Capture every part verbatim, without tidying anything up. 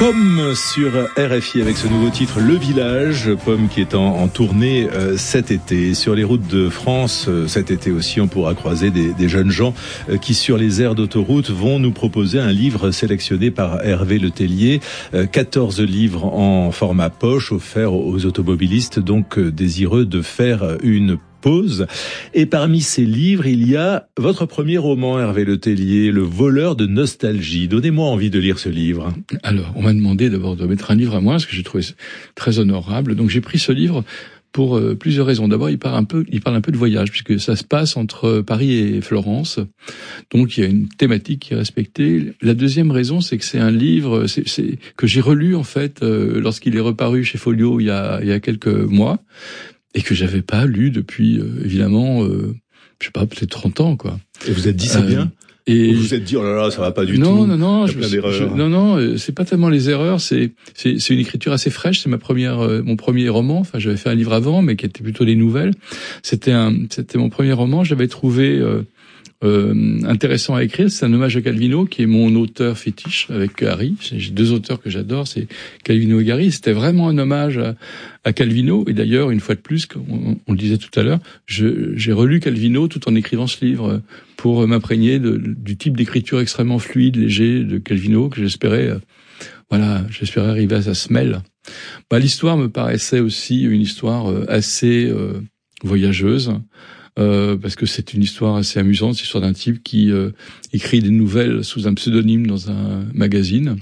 Pomme sur R F I avec ce nouveau titre Le Village, Pomme qui est en, en tournée euh, cet été. Sur les routes de France, euh, cet été aussi, on pourra croiser des, des jeunes gens euh, qui sur les aires d'autoroute vont nous proposer un livre sélectionné par Hervé Letellier. Euh, quatorze livres en format poche offerts aux automobilistes, donc euh, désireux de faire une pause. Et parmi ces livres, il y a votre premier roman, Hervé Letellier, Le voleur de nostalgie. Donnez-moi envie de lire ce livre. Alors, on m'a demandé d'abord de mettre un livre à moi, ce que j'ai trouvé très honorable. Donc j'ai pris ce livre pour euh, plusieurs raisons. D'abord, il parle un peu, il parle un peu de voyage, puisque ça se passe entre Paris et Florence. Donc il y a une thématique qui est respectée. La deuxième raison, c'est que c'est un livre c'est, c'est, que j'ai relu en fait euh, lorsqu'il est reparu chez Folio il y a, il y a quelques mois. Et que j'avais pas lu depuis, euh, évidemment, euh, je sais pas, peut-être trente ans, quoi. Et vous êtes dit, c'est euh, bien? Et vous vous êtes dit, oh là là, ça va pas du non, tout. Non, non, je, je, non, non, c'est pas tellement les erreurs, c'est, c'est, c'est une écriture assez fraîche. C'est ma première, euh, mon premier roman. Enfin, j'avais fait un livre avant, mais qui était plutôt des nouvelles. C'était un, c'était mon premier roman. J'avais trouvé, euh, Euh, intéressant à écrire. C'est un hommage à Calvino, qui est mon auteur fétiche avec Harry. J'ai deux auteurs que j'adore, c'est Calvino et Gary. C'était vraiment un hommage à, à Calvino. Et d'ailleurs, une fois de plus, on, on le disait tout à l'heure, je, j'ai relu Calvino tout en écrivant ce livre pour m'imprégner de, du type d'écriture extrêmement fluide, léger de Calvino que j'espérais, euh, voilà, j'espérais arriver à sa semelle. Bah, l'histoire me paraissait aussi une histoire assez euh, voyageuse. Euh, parce que c'est une histoire assez amusante, c'est l'histoire d'un type qui euh, écrit des nouvelles sous un pseudonyme dans un magazine,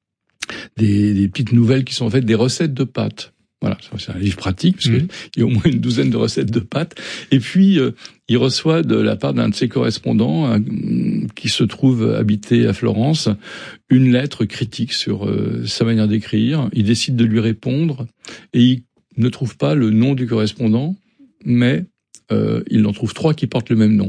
des, des petites nouvelles qui sont en fait des recettes de pâtes. Voilà, c'est un livre pratique, parce qu'il mmh. y a au moins une douzaine de recettes de pâtes. Et puis, euh, il reçoit de la part d'un de ses correspondants, un, qui se trouve habité à Florence, une lettre critique sur euh, sa manière d'écrire. Il décide de lui répondre, et il ne trouve pas le nom du correspondant, mais Euh, il en trouve trois qui portent le même nom.